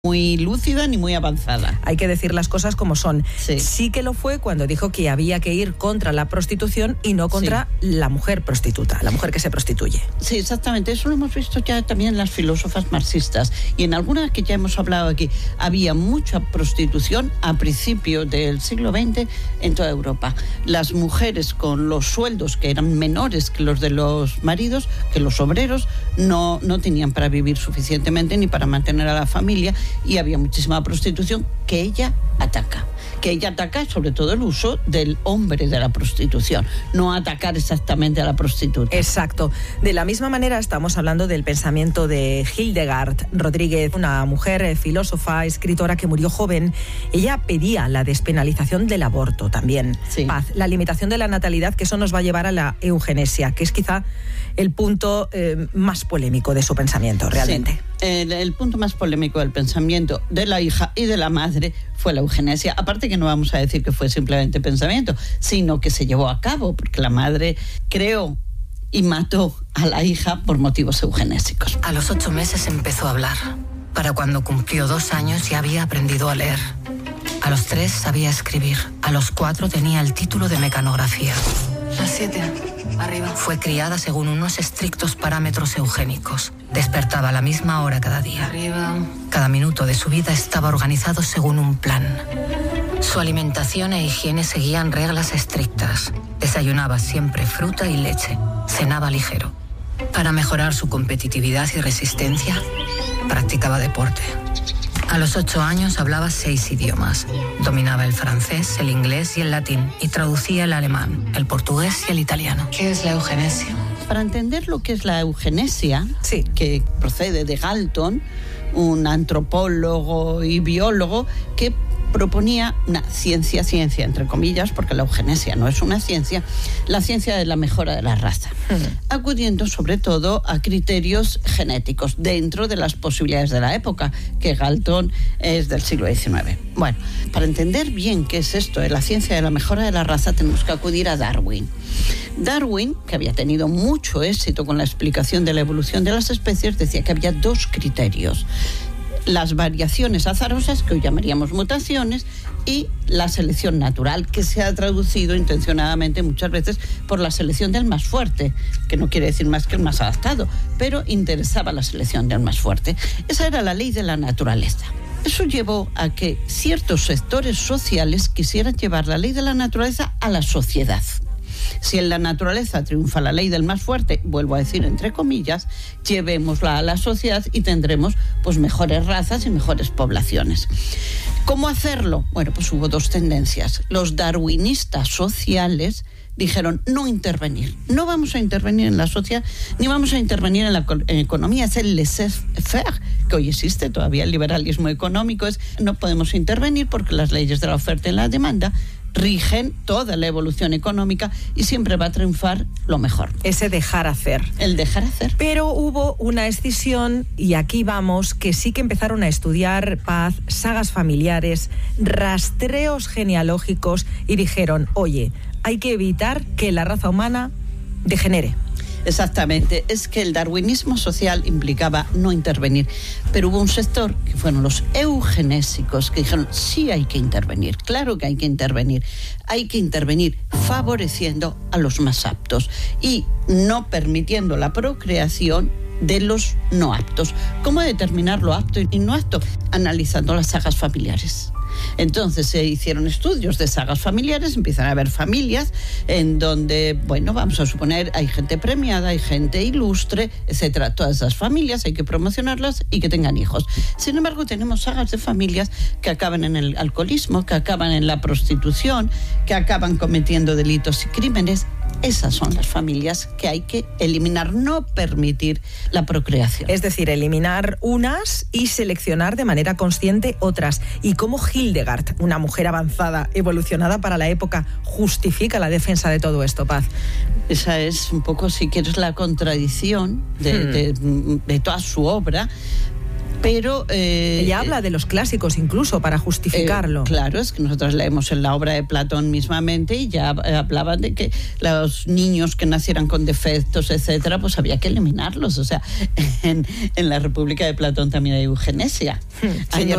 muy lúcida ni muy avanzada. Hay que decir las cosas como son. Sí. Sí que lo fue cuando dijo que había que ir contra la prostitución y no contra la mujer prostituta, la mujer que se prostituye. Sí, exactamente. Eso lo hemos visto ya también en las filósofas marxistas. Y en algunas que ya hemos hablado aquí, había mucha prostitución a principios del siglo XX en toda Europa. Las mujeres con los sueldos que eran menores que los de los maridos, que los obreros, no tenían para vivir suficientemente ni para mantener a la familia, y había muchísima prostitución que ella ataca. Que ella ataca sobre todo el uso del hombre de la prostitución, no atacar exactamente a la prostituta. Exacto. De la misma manera estamos hablando del pensamiento de Hildegard Rodríguez, una mujer filósofa, escritora que murió joven. Ella pedía la despenalización del aborto también. Sí. Paz, la limitación de la natalidad, que eso nos va a llevar a la eugenesia, que es quizá el punto más polémico de su pensamiento, realmente. Sí. El punto más polémico del pensamiento de la hija y de la madre fue la eugenesia. Aparte que no vamos a decir que fue simplemente pensamiento, sino que se llevó a cabo, porque la madre creó y mató a la hija por motivos eugenésicos. A los 8 meses empezó a hablar. Para cuando cumplió 2 años ya había aprendido a leer. A los 3 sabía escribir. A los 4 tenía el título de mecanografía. A 7, arriba. Fue criada según unos estrictos parámetros eugénicos. Despertaba a la misma hora cada día. Arriba. Cada minuto de su vida estaba organizado según un plan. Su alimentación e higiene seguían reglas estrictas. Desayunaba siempre fruta y leche. Cenaba ligero. Para mejorar su competitividad y resistencia, practicaba deporte. A los 8 años hablaba 6 idiomas. Dominaba el francés, el inglés y el latín, y traducía el alemán, el portugués y el italiano. ¿Qué es la eugenesia? Para entender lo que es la eugenesia, que procede de Galton, un antropólogo y biólogo que proponía una ciencia entre comillas, porque la eugenesia no es una ciencia, la ciencia de la mejora de la raza, acudiendo sobre todo a criterios genéticos dentro de las posibilidades de la época, que Galton es del siglo XIX. Bueno, para entender bien qué es esto de la ciencia de la mejora de la raza, tenemos que acudir a Darwin. Darwin, que había tenido mucho éxito con la explicación de la evolución de las especies, decía que había 2 criterios: las variaciones azarosas, que hoy llamaríamos mutaciones, y la selección natural, que se ha traducido intencionadamente muchas veces por la selección del más fuerte, que no quiere decir más que el más adaptado, pero interesaba la selección del más fuerte. Esa era la ley de la naturaleza. Eso llevó a que ciertos sectores sociales quisieran llevar la ley de la naturaleza a la sociedad. Si en la naturaleza triunfa la ley del más fuerte, vuelvo a decir entre comillas, llevémosla a la sociedad y tendremos pues mejores razas y mejores poblaciones. ¿Cómo hacerlo? Bueno, pues hubo 2 tendencias. Los darwinistas sociales dijeron no intervenir. No vamos a intervenir en la sociedad, ni vamos a intervenir en la economía. Es el laissez-faire, que hoy existe todavía. El liberalismo económico es no podemos intervenir porque las leyes de la oferta y la demanda rigen toda la evolución económica y siempre va a triunfar lo mejor. Ese dejar hacer. El dejar hacer. Pero hubo una escisión, y aquí vamos, que sí que empezaron a estudiar, Paz, sagas familiares, rastreos genealógicos, y dijeron, oye, hay que evitar que la raza humana degenere. Exactamente, es que el darwinismo social implicaba no intervenir, pero hubo un sector que fueron los eugenésicos que dijeron sí hay que intervenir, claro que hay que intervenir favoreciendo a los más aptos y no permitiendo la procreación de los no aptos. ¿Cómo determinar lo apto y no apto? Analizando las sagas familiares. Entonces se hicieron estudios de sagas familiares, empiezan a haber familias en donde, bueno, vamos a suponer, hay gente premiada, hay gente ilustre, etcétera. Todas esas familias hay que promocionarlas y que tengan hijos. Sin embargo, tenemos sagas de familias que acaban en el alcoholismo, que acaban en la prostitución, que acaban cometiendo delitos y crímenes. Esas son las familias que hay que eliminar, no permitir la procreación. Es decir, eliminar unas y seleccionar de manera consciente otras. ¿Y cómo Hildegard, una mujer avanzada, evolucionada para la época, justifica la defensa de todo esto, Paz? Esa es un poco, si quieres, la contradicción de toda su obra. Pero ella habla de los clásicos incluso para justificarlo. Claro, es que nosotros leemos en la obra de Platón mismamente y ya hablaban de que los niños que nacieran con defectos, etcétera, pues había que eliminarlos. O sea, en la República de Platón también hay eugenesia. Hay